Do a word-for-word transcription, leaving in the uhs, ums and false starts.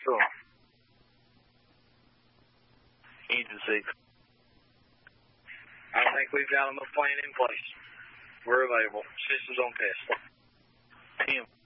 Cool. Engine six. I think we've got enough plan in place. We're available. Systems on test. Tim.